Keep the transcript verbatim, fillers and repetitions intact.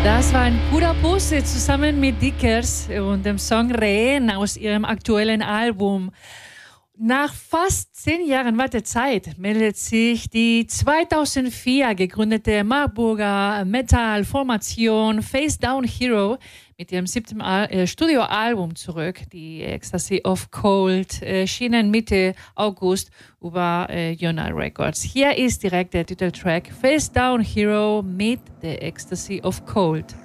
Das war ein guter Pose zusammen mit Dickers und dem Song Rehen aus ihrem aktuellen Album. Nach fast zehn Jahren Wartezeit meldet sich die zweitausendvier gegründete Marburger Metal-Formation Face Down Hero mit ihrem siebten Al- äh, Studioalbum zurück. Die Ecstasy of Cold erschienen Mitte August über äh, Yona Records. Hier ist direkt der Titeltrack Face Down Hero mit The Ecstasy of Cold.